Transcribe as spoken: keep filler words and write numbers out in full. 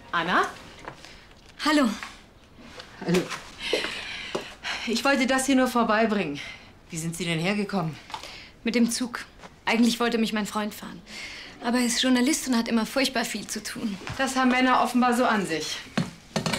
Anna? Hallo. Hallo. Ich wollte das hier nur vorbeibringen. Wie sind Sie denn hergekommen? Mit dem Zug. Eigentlich wollte mich mein Freund fahren. Aber er ist Journalist und hat immer furchtbar viel zu tun. Das haben Männer offenbar so an sich.